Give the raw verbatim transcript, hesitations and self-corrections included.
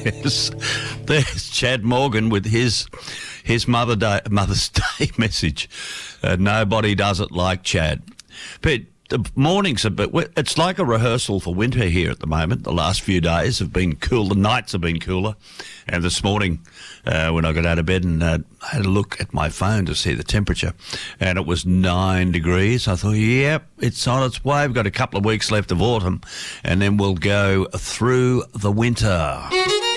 there's, there's Chad Morgan with his his Mother Day, Mother's Day message. Uh, nobody does it like Chad. But the mornings are bit, it's like a rehearsal for winter here at the moment. The last few days have been cool. The nights have been cooler. And this morning, uh, when I got out of bed and uh, had a look at my phone to see the temperature, and it was nine degrees, I thought, yep, it's on its way. We've got a couple of weeks left of autumn, and then we'll go through the winter.